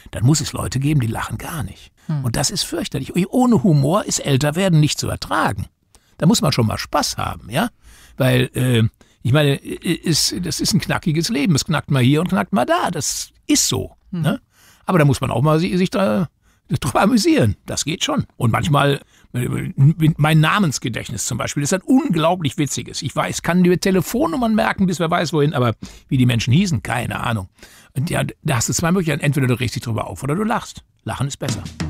dann muss es Leute geben, die lachen gar nicht. Und das ist fürchterlich. Ohne Humor ist Älterwerden nicht zu ertragen. Da muss man schon mal Spaß haben, ja? Weil, ich meine, das ist ein knackiges Leben. Es knackt mal hier und knackt mal da. Das ist so. Ne? Aber da muss man auch mal sich drüber amüsieren. Das geht schon. Und manchmal, mein Namensgedächtnis zum Beispiel, ist ein unglaublich witziges. Ich kann die Telefonnummern merken, bis wer weiß wohin, aber wie die Menschen hießen, keine Ahnung. Und ja, da hast du zwei Möglichkeiten. Entweder du regst dich drüber auf oder du lachst. Lachen ist besser.